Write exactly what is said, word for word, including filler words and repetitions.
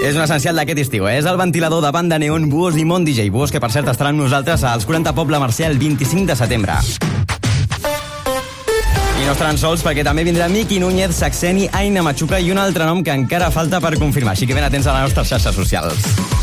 És un essencial d'aquest estiu, eh? És el ventilador de banda neon Buos i Mont D J. Buos, que per cert estaran amb nosaltres als quaranta Poble Mercè el vint-i-cinc de setembre. I no estaran sols, perquè també vindrà Miki Núñez, Saxeni, Aina Machuca i un altre nom que encara falta per confirmar. Així que ben atents a les nostres xarxes socials.